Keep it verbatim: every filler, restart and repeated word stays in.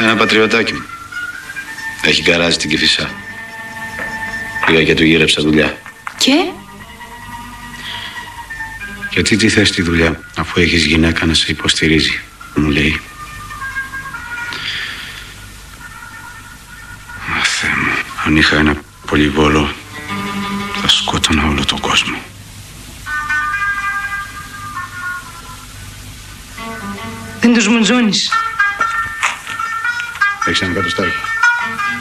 Ένα πατριωτάκι μου. Έχει γκαράζ στην Κηφισά. Πήγα και του γύρεψα δουλειά. Και? Γιατί τι θες τη δουλειά, αφού έχεις γυναίκα να σε υποστηρίζει, μου λέει. Α, Θεέ μου, αν είχα ένα πολυβόλο, θα σκότωνα όλο τον κόσμο. Δεν τους μουτζώνεις. Έχεις ένα κατοστάρι.